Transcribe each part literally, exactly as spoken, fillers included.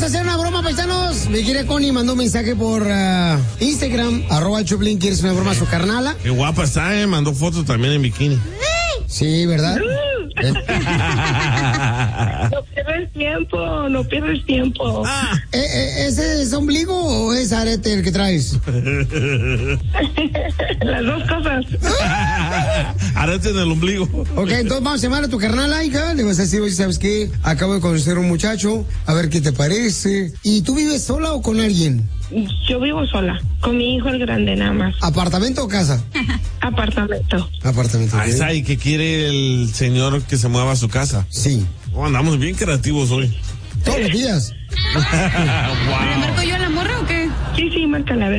a hacer una broma, paisanos. Mi querida Connie mandó un mensaje por uh, Instagram, arroba el Choplin, ¿quieres una broma a su carnala? Qué guapa está, eh, mandó fotos también en bikini. Sí, ¿verdad? ¿Eh? No pierdes tiempo, no pierdes tiempo. Ah, ¿eh, eh, ¿ese es ombligo o es arete el que traes? Las dos cosas. Arete en el ombligo. Ok, entonces vamos a llamar a tu carnala, hija. Le vas a decir, oye, ¿sabes qué? Acabo de conocer a un muchacho, a ver qué te parece. ¿Y tú vives sola o con alguien? Yo vivo sola, con mi hijo el grande nada más. ¿Apartamento o casa? Apartamento. Apartamento. Ahí está, ¿y qué quiere el señor que se mueva a su casa? Sí. Oh, andamos bien creativos hoy. Todos los días. Wow. ¿Le marco yo a la morra o qué? Sí, sí, márcale, a ver.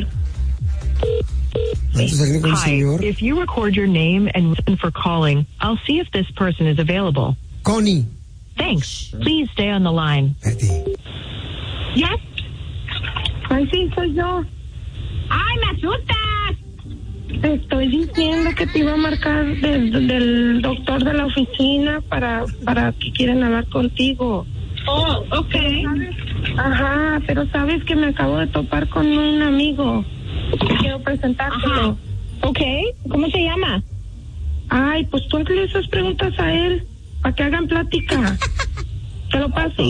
Entonces, aquí con el señor. If you record your name and reason for calling, I'll see if this person is available. Connie. Thanks. Please stay on the line. Espérate. ¿Yes? Ay, sí, soy yo. ¡Ay, me asustas! Te estoy diciendo que te iba a marcar del, del doctor de la oficina para, para que quieran hablar contigo. Oh, ok. Ajá, pero sabes que me acabo de topar con un amigo. Quiero presentártelo. Ok, ¿cómo se llama? Ay, pues tú hazle esas preguntas a él, para que hagan plática. Te lo paso.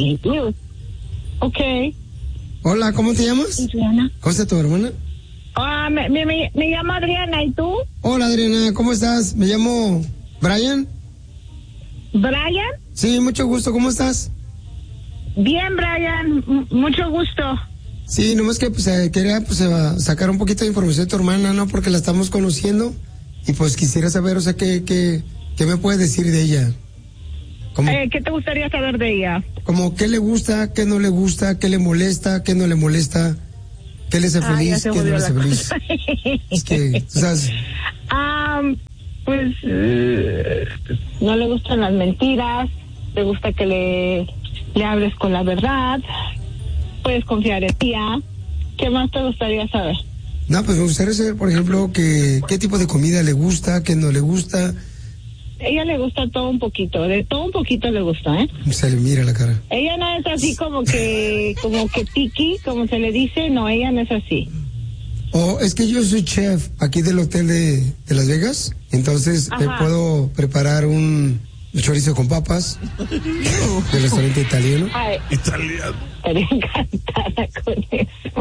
Ok. Hola, ¿cómo te llamas? Adriana. ¿Cómo está tu hermana? Ah, me, me, me, me llamo Adriana, ¿y tú? Hola, Adriana, ¿cómo estás? Me llamo Brian. ¿Brian? Sí, mucho gusto, ¿cómo estás? Bien, Brian, M- mucho gusto. Sí, nomás que pues eh, quería pues eh, sacar un poquito de información de tu hermana, ¿no? Porque la estamos conociendo y pues quisiera saber, o sea, qué, qué, qué me puedes decir de ella. Como, Eh, ¿Qué te gustaría saber de ella? como qué le gusta, qué no le gusta, qué le molesta, qué no le molesta, qué le hace Ah, feliz, ya se qué no le jodió hace la feliz. cosa. Es que, tú sabes, Ah, pues eh, no le gustan las mentiras, le gusta que le, le hables con la verdad, puedes confiar en ella. ¿Qué más te gustaría saber? no, pues me gustaría saber, por ejemplo, que, qué tipo de comida le gusta, qué no le gusta. Ella le gusta todo un poquito, de todo un poquito le gusta, ¿eh? Se le mira la cara. Ella no es así como que, como que tiki, como se le dice, no, ella no es así. Oh, es que yo soy chef aquí del hotel de, de Las Vegas, entonces me Ajá. puedo preparar un chorizo con papas del restaurante italiano. Ay, Italiano. estaría encantada con eso.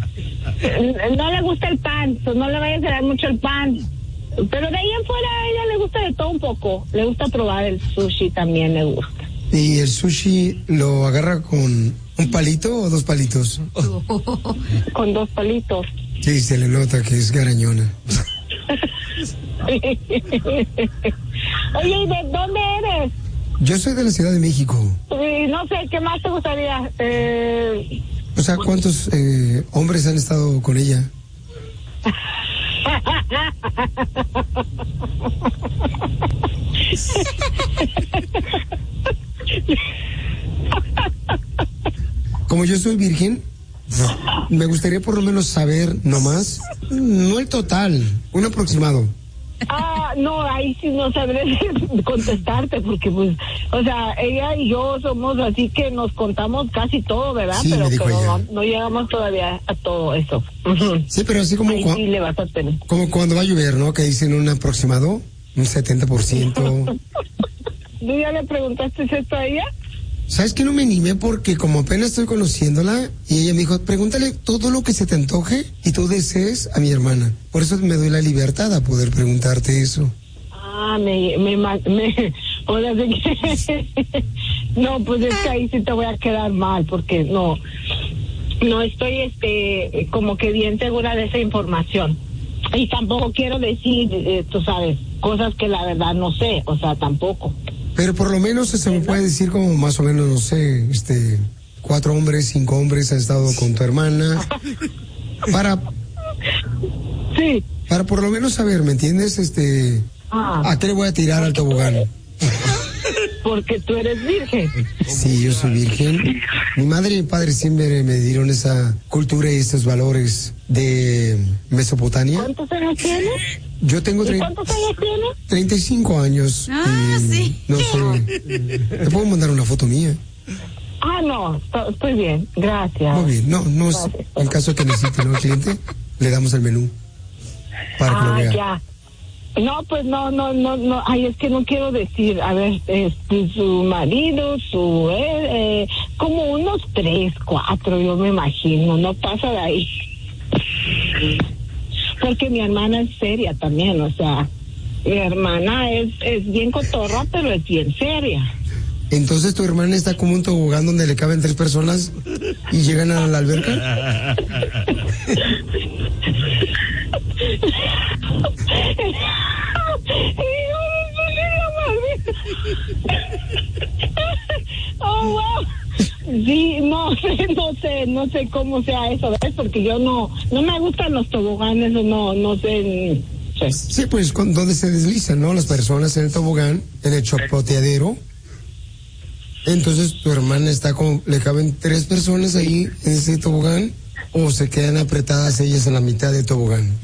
No le gusta el pan, so no le vayas a dar mucho el pan. Pero de ahí en fuera a ella le gusta de todo un poco. Le gusta probar el sushi también, le gusta. ¿Y el sushi lo agarra con un palito o dos palitos? Con dos palitos. Sí, se le nota que es garañona. Oye, ¿y de dónde eres? Yo soy de la Ciudad de México. Y no sé, ¿qué más te gustaría? Eh... O sea, ¿cuántos eh, hombres han estado con ella? Como yo soy virgen, me gustaría por lo menos saber nomás, no el total, un aproximado. Ah, no, ahí sí no sabré contestarte porque pues, o sea, ella y yo somos así que nos contamos casi todo, ¿verdad? Sí, pero me dijo pero ella. no, no llegamos todavía a todo eso. Ujú. Sí, pero así como, Ahí cua- sí le vas a tener. como cuando va a llover, ¿no? Que dicen un aproximado, un setenta por ciento. ¿Tú ya le preguntaste esto a ella? ¿Sabes que no me animé? Porque como apenas estoy conociéndola, y ella me dijo, pregúntale todo lo que se te antoje y tú desees a mi hermana. Por eso me doy la libertad a poder preguntarte eso. Ah, me, me, ma- me, ahora sí que, no, pues es que ahí sí te voy a quedar mal, porque no, no estoy, este, como que bien segura de esa información. Y tampoco quiero decir, eh, tú sabes, cosas que la verdad no sé, o sea, tampoco. Pero por lo menos se me puede decir como más o menos, no sé, este, cuatro hombres, cinco hombres han estado con tu hermana. Para, Sí. para por lo menos saber, ¿me entiendes? Este, Ah, ¿a qué le voy a tirar al tobogán? porque tú eres virgen. Sí, yo soy virgen. Mi madre y mi padre siempre me dieron esa cultura y estos valores de Mesopotamia. ¿Cuántos años tienes? Yo tengo ¿Y tre- cuántos años tienes? treinta y cinco años. Ah, y sí. No sé. Te puedo mandar una foto mía. Ah, no, estoy bien, gracias. Muy bien, no, no, gracias. en caso de que necesite, ¿no? El cliente, le damos el menú para que lo Ah, vea. ya. No, pues no, no, no, no, ay, es que no quiero decir, a ver, este, su marido, su, eh, eh, como unos tres, cuatro, yo me imagino, no pasa de ahí. Porque mi hermana es seria también, o sea, mi hermana es, es bien cotorra, pero es bien seria. Entonces tu hermana está como un tobogán donde le caben tres personas y llegan a la alberca. Oh, wow. Sí, no sé, no sé, no sé cómo sea eso, ¿ves? Porque yo no, no me gustan los toboganes, no, no sé. Sí, sí pues con, donde se deslizan, ¿no? Las personas en el tobogán, en el chapoteadero. Entonces tu hermana está como, le caben tres personas ahí en ese tobogán, o se quedan apretadas ellas en la mitad del tobogán.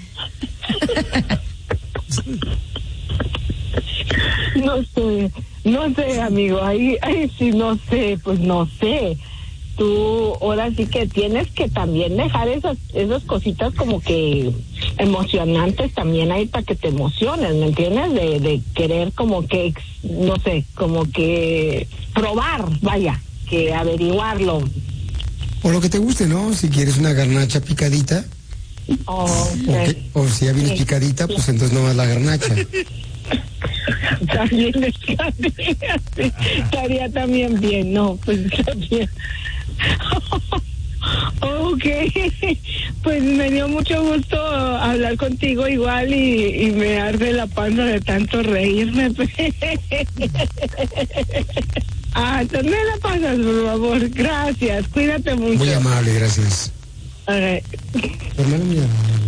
No sé, no sé, amigo, ahí, ahí sí no sé, pues no sé. Tú ahora sí que tienes que también dejar esas, esas cositas como que emocionantes también ahí para que te emociones, ¿me entiendes? De, de querer como que, no sé, como que probar, vaya, que averiguarlo. O lo que te guste, ¿no? Si quieres una garnacha picadita. Oh, o, que, o si ya vienes sí. picadita, pues entonces no más la garnacha. También estaría, estaría también bien, no, pues está bien. Ok, pues me dio mucho gusto hablar contigo igual y, y me arde la panza de tanto reírme. Ah, me la pasas, por favor, gracias, cuídate mucho. Muy amable, gracias. Okay. Hermano, muy amable.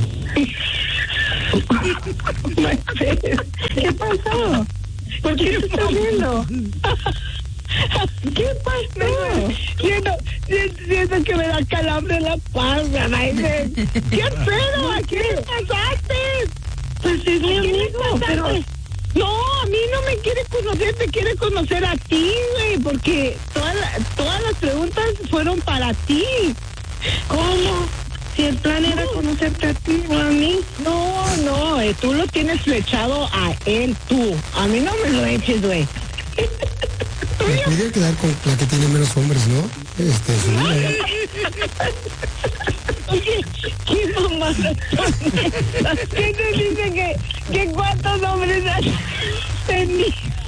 ¿Qué pasó? ¿Por qué me estás viendo? ¿Qué pasó? Siento, siento que me da calambre en la panza, Maite. ¿Qué pedo? ¿A quién le pasaste? Pues es mi amigo, pero... No, a mí no me quiere conocer, te quiere conocer a ti, güey, porque todas, todas las preguntas fueron para ti. ¿Cómo? Si el plan era conocerte a ti o a mí. No, no, eh, tú lo tienes flechado a él, tú. A mí no me lo eches, güey. Me podría quedar con la que tiene menos hombres, ¿no? Este, su vida. Oye, ¿qué mamá? ¿Qué te dice que, que cuántos hombres has tenido?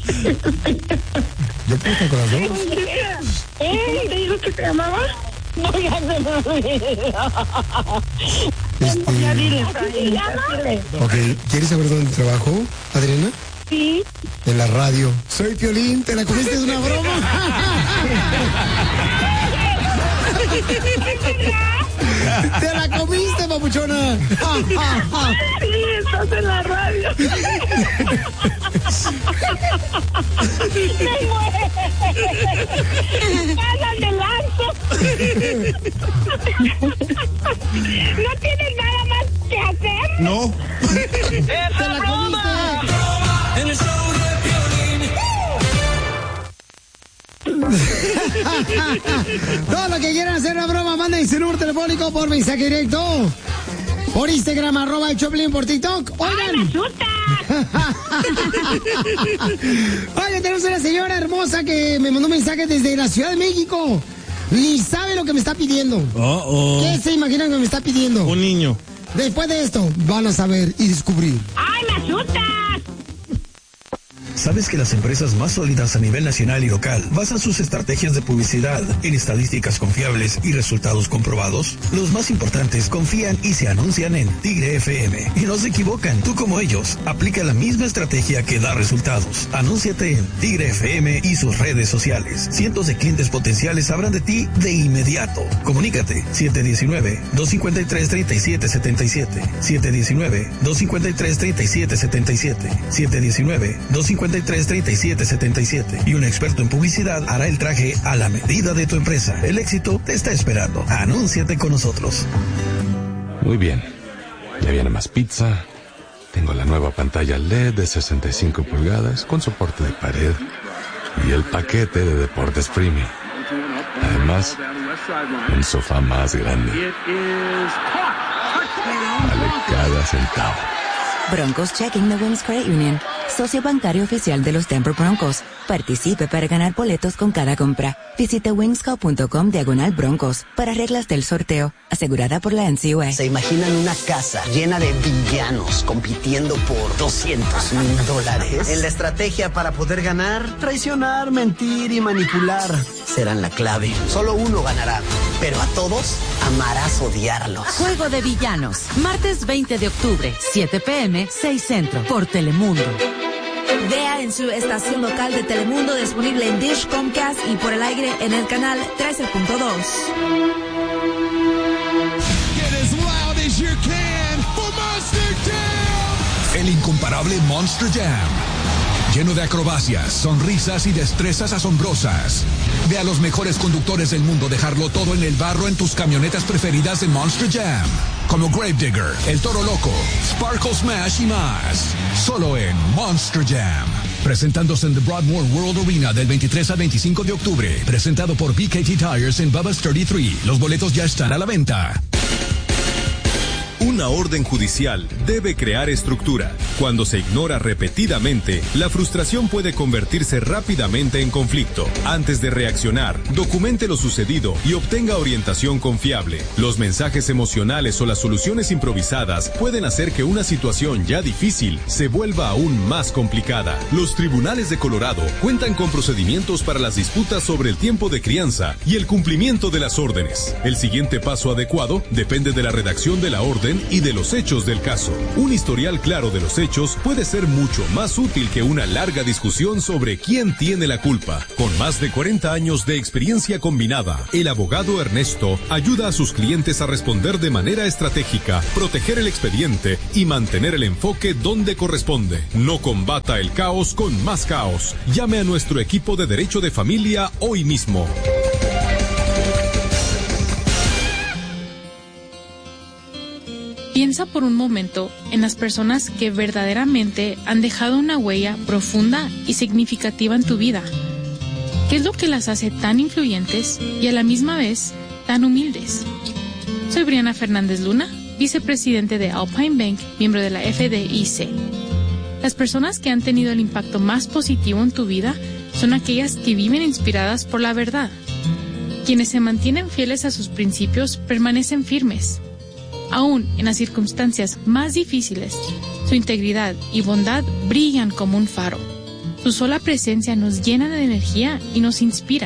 Yo puedo estar con las dos. ¿Eh? ¿Cómo te dijo que te llamaba? No, ya se me olvidó. Este... Ya dile, dile. Ok, ¿quieres saber dónde trabajo, Adriana? Sí. En la radio. Soy Piolín, ¿te la comiste de una broma? ¡Te la comiste, papuchona! Sí, estás en la radio. ¡Me muero! ¡Pásate lanzo! ¿No tienes nada más que hacer? No. ¡Te la comiste! En el show de Piolín. Todo lo que quieran hacer una broma, manden su número telefónico por mensaje directo. Por Instagram, arroba el Choplin, por TikTok. Oigan. Oye, tenemos una señora hermosa que me mandó un mensaje desde la Ciudad de México. Ni sabe lo que me está pidiendo. Oh, oh. ¿Qué se imaginan que me está pidiendo? Un niño. Después de esto, van a saber y descubrir. ¡Ay, me asustas! ¿Sabes que las empresas más sólidas a nivel nacional y local basan sus estrategias de publicidad en estadísticas confiables y resultados comprobados? Los más importantes confían y se anuncian en Tigre F M. Y no se equivocan, tú como ellos. Aplica la misma estrategia que da resultados. Anúnciate en Tigre F M y sus redes sociales. Cientos de clientes potenciales sabrán de ti de inmediato. Comunícate siete uno nueve, dos cinco tres, tres siete siete siete. siete uno nueve, dos cinco tres, tres siete siete siete. siete uno nueve, dos cinco tres, tres siete siete siete. Y un experto en publicidad hará el traje a la medida de tu empresa. El éxito te está esperando. Anúnciate con nosotros. Muy bien. Ya viene más pizza. Tengo la nueva pantalla L E D de sesenta y cinco pulgadas con soporte de pared. Y el paquete de deportes premium. Además, además, un sofá más grande. Vale cada centavo. Broncos Checking the Wings Credit Union, socio bancario oficial de los Denver Broncos. Participe para ganar boletos con cada compra. Visite wingsco.com diagonal Broncos para reglas del sorteo, asegurada por la N C U A. ¿Se imaginan una casa llena de villanos compitiendo por doscientos mil dólares? En la estrategia para poder ganar, traicionar, mentir y manipular serán la clave. Solo uno ganará, pero a todos amarás odiarlos. Juego de Villanos, martes veinte de octubre, siete p m, seis Centro, por Telemundo. Vea en su estación local de Telemundo, disponible en Dish, Comcast y por el aire en el canal trece punto dos. El incomparable Monster Jam. Lleno de acrobacias, sonrisas y destrezas asombrosas. Ve a los mejores conductores del mundo dejarlo todo en el barro en tus camionetas preferidas en Monster Jam. Como Gravedigger, El Toro Loco, Sparkle Smash y más. Solo en Monster Jam. Presentándose en The Broadmoor World Arena del veintitrés al veinticinco de octubre. Presentado por B K T Tires en Bubba's treinta y tres. Los boletos ya están a la venta. Una orden judicial debe crear estructura. Cuando se ignora repetidamente, la frustración puede convertirse rápidamente en conflicto. Antes de reaccionar, documente lo sucedido y obtenga orientación confiable. Los mensajes emocionales o las soluciones improvisadas pueden hacer que una situación ya difícil se vuelva aún más complicada. Los tribunales de Colorado cuentan con procedimientos para las disputas sobre el tiempo de crianza y el cumplimiento de las órdenes. El siguiente paso adecuado depende de la redacción de la orden y de los hechos del caso. Un historial claro de los hechos puede ser mucho más útil que una larga discusión sobre quién tiene la culpa. Con más de cuarenta años de experiencia combinada, el abogado Ernesto ayuda a sus clientes a responder de manera estratégica, proteger el expediente y mantener el enfoque donde corresponde. No combata el caos con más caos. Llame a nuestro equipo de Derecho de Familia hoy mismo. Piensa por un momento en las personas que verdaderamente han dejado una huella profunda y significativa en tu vida. ¿Qué es lo que las hace tan influyentes y a la misma vez tan humildes? Soy Briana Fernández Luna, vicepresidente de Alpine Bank, miembro de la F D I C. Las personas que han tenido el impacto más positivo en tu vida son aquellas que viven inspiradas por la verdad. Quienes se mantienen fieles a sus principios permanecen firmes. Aún en las circunstancias más difíciles, su integridad y bondad brillan como un faro. Su sola presencia nos llena de energía y nos inspira.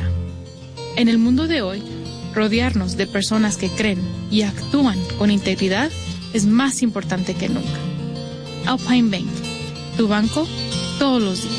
En el mundo de hoy, rodearnos de personas que creen y actúan con integridad es más importante que nunca. Alpine Bank, tu banco todos los días.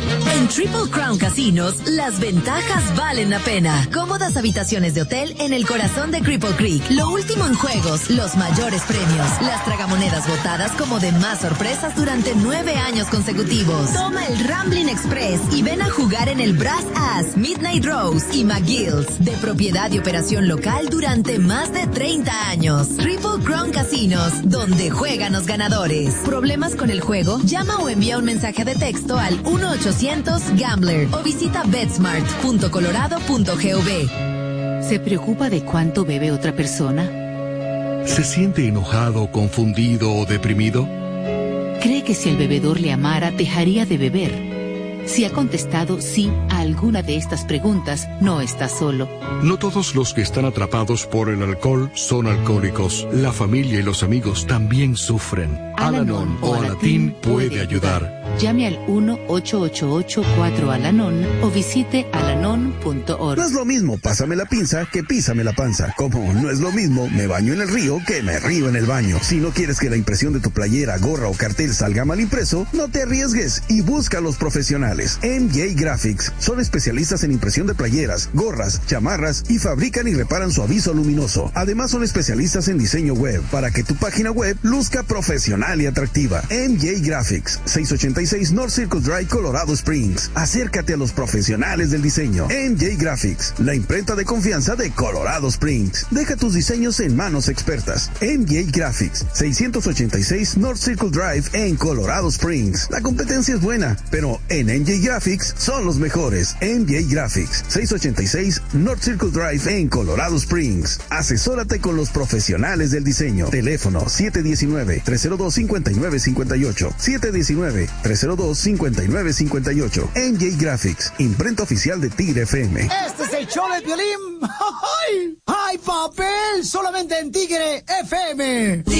En Triple Crown Casinos, las ventajas valen la pena. Cómodas habitaciones de hotel en el corazón de Cripple Creek. Lo último en juegos, los mayores premios, las tragamonedas votadas como de más sorpresas durante nueve años consecutivos. Toma el Ramblin' Express y ven a jugar en el Brass Ass, Midnight Rose y McGill's, de propiedad y operación local durante más de treinta años. Triple Crown Casinos, donde juegan los ganadores. ¿Problemas con el juego? Llama o envía un mensaje de texto al uno ochocientos Gambler o visita betsmart punto colorado punto gov. ¿Se preocupa de cuánto bebe otra persona? ¿Se siente enojado, confundido o deprimido? ¿Cree que si el bebedor le amara, dejaría de beber? Si ha contestado sí a alguna de estas preguntas, no está solo. No todos los que están atrapados por el alcohol son alcohólicos. La familia y los amigos también sufren. Al-Anon o Alatín puede ayudar. Llame al uno ocho ocho ocho cuatro Al-Anon o visite alanon punto org. No es lo mismo pásame la pinza que písame la panza. Como no es lo mismo me baño en el río que me río en el baño. Si no quieres que la impresión de tu playera, gorra o cartel salga mal impreso, no te arriesgues y busca a los profesionales. M J Graphics son especialistas en impresión de playeras, gorras, chamarras y fabrican y reparan su aviso luminoso. Además son especialistas en diseño web para que tu página web luzca profesional y atractiva. M J Graphics, seis ochenta y seiscientos North Circle Drive, Colorado Springs. Acércate a los profesionales del diseño. M J Graphics, la imprenta de confianza de Colorado Springs. Deja tus diseños en manos expertas. M J Graphics, seiscientos ochenta y seis North Circle Drive en Colorado Springs. La competencia es buena, pero en M J Graphics son los mejores. M J Graphics, seiscientos ochenta y seis North Circle Drive en Colorado Springs. Asesórate con los profesionales del diseño. Teléfono siete uno nueve, tres cero dos, cinco nueve cinco ocho. siete uno nueve, tres cero dos, cinco nueve cinco ocho. M J Graphics, imprenta oficial de Tigre F M. Este es el show de Piolín. ¡Ay! ¡Ay, papel! Solamente en Tigre F M.